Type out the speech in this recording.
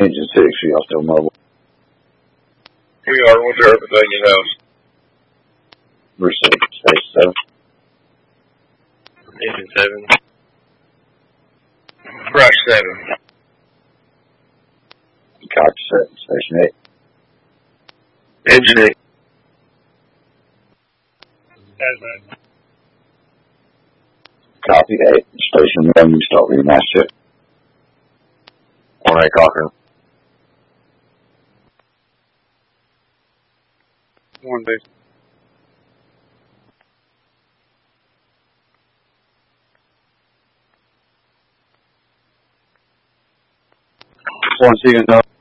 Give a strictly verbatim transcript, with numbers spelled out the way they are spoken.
Engine six, are y'all still mobile? We are. What's everything in house? Received. Station seven. Engine seven. Crash seven. Copy seven. Station eight. Engine eight. Hazmat. Copy eight. Station one, you start with your mass ship. One eight Cochrane. One base. One second, though.